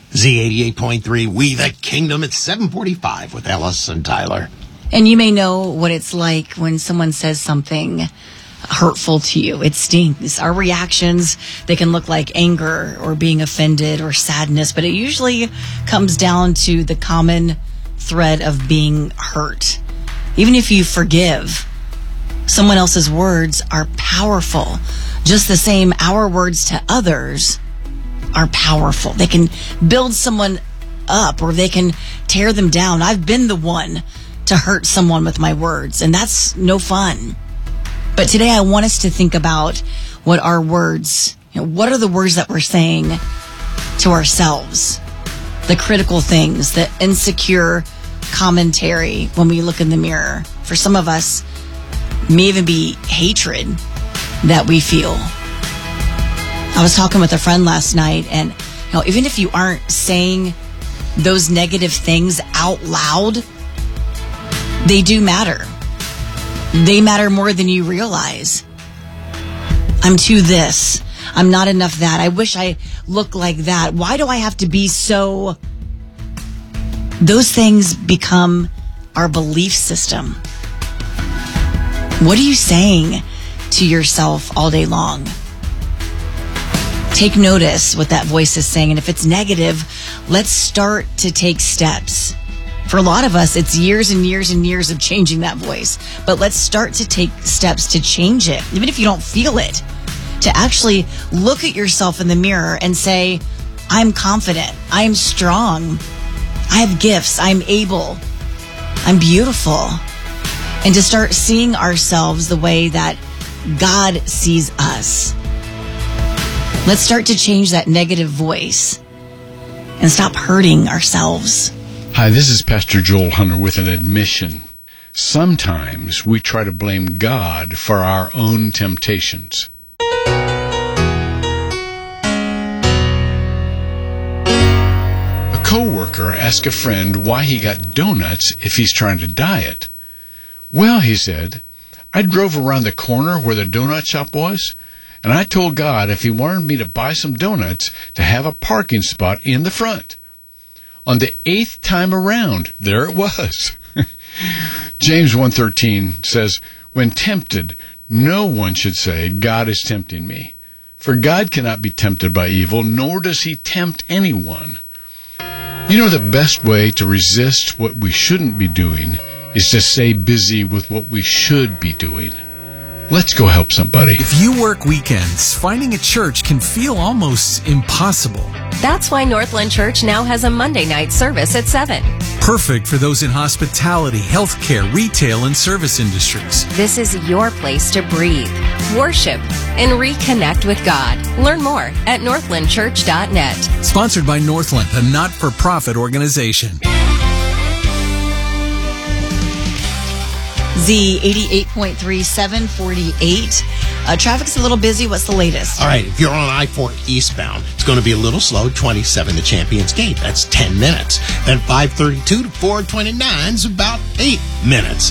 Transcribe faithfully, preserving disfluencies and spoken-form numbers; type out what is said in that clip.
Z eighty-eight point three, We the Kingdom. It's seven forty-five with Ellis and Tyler. And you may know what it's like when someone says something hurtful to you. It stings. Our reactions, they can look like anger or being offended or sadness, but it usually comes down to the common thread of being hurt. Even if you forgive, someone else's words are powerful. Just the same, our words to others are powerful. They can build someone up or they can tear them down. I've been the one to hurt someone with my words, and that's no fun. But today I want us to think about what our words, you know, what are the words that we're saying to ourselves? The critical things, the insecure commentary when we look in the mirror. For some of us, it may even be hatred that we feel. I was talking with a friend last night, and you know, even if you aren't saying those negative things out loud, they do matter. They matter more than you realize. I'm too this. I'm not enough that. I wish I looked like that. Why do I have to be so... Those things become our belief system. What are you saying to yourself all day long? Take notice what that voice is saying. And if it's negative, let's start to take steps. For a lot of us, it's years and years and years of changing that voice. But let's start to take steps to change it, even if you don't feel it. To actually look at yourself in the mirror and say, I'm confident, I'm strong, I have gifts, I'm able, I'm beautiful. And to start seeing ourselves the way that God sees us. Let's start to change that negative voice and stop hurting ourselves. Hi, this is Pastor Joel Hunter with an admission. Sometimes we try to blame God for our own temptations. A coworker asked a friend why he got donuts if he's trying to diet. Well, he said, I drove around the corner where the donut shop was, and I told God if he wanted me to buy some donuts to have a parking spot in the front. On the eighth time around, there it was. James one thirteen says, when tempted, no one should say, God is tempting me. For God cannot be tempted by evil, nor does he tempt anyone. You know, the best way to resist what we shouldn't be doing is to stay busy with what we should be doing. Let's go help somebody. If you work weekends, finding a church can feel almost impossible. That's why Northland Church now has a Monday night service at seven. Perfect for those in hospitality, healthcare, retail, and service industries. This is your place to breathe, worship, and reconnect with God. Learn more at northland church dot net. Sponsored by Northland, a not-for-profit organization. Z eighty-eight point three, seven forty-eight. Uh, traffic's a little busy. What's the latest? All right, if you're on I four eastbound, it's going to be a little slow, twenty-seven to Champions Gate. That's ten minutes. Then five thirty-two to four twenty-nine is about eight minutes.